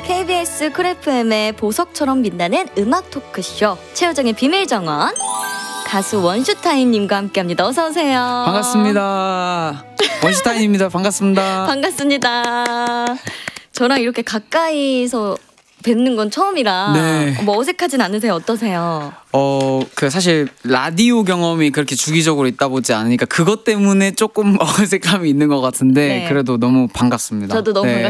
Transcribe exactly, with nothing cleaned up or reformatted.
케이비에스 쿨 에프엠의 보석처럼 빛나는 음악 토크쇼 최우정의 비밀정원 가수 원슈타인님과 함께합니다. 어서 오세요. 반갑습니다. 원슈타인입니다. 반갑습니다. 반갑습니다. 저랑 이렇게 가까이서 뵙는 건 처음이라 네. 뭐 어색하진 않으세요? 어떠세요? 어, 그 사실 라디오 경험이 그렇게 주기적으로 있다 보지 않으니까 그것 때문에 조금 어색함이 있는 것 같은데 네. 그래도 너무 반갑습니다. 저도 너무 네.